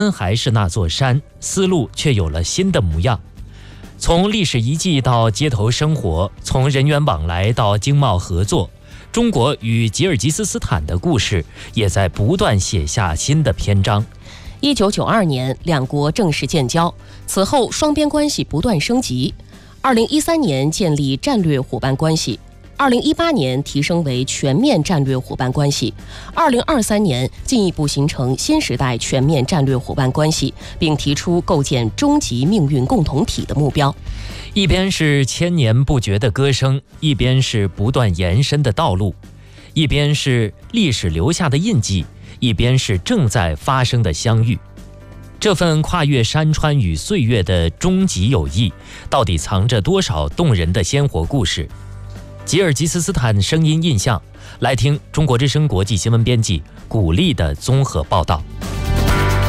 还是那座山，丝路却有了新的模样。从历史遗迹到街头生活，从人员往来到经贸合作，中国与吉尔吉斯斯坦的故事也在不断写下新的篇章。 1992年，两国正式建交，此后双边关系不断升级。2013年建立战略伙伴关系。2018年提升为全面战略伙伴关系，2023年进一步形成新时代全面战略伙伴关系，并提出构建终极命运共同体的目标。 一边是千年不绝的歌声，一边是不断延伸的道路，一边是历史留下的印记，一边是正在发生的相遇。这份跨越山川与岁月的终极友谊，到底藏着多少动人的鲜活故事？吉尔吉斯斯坦声音印象，来听中国之声国际新闻编辑古丽的综合报道。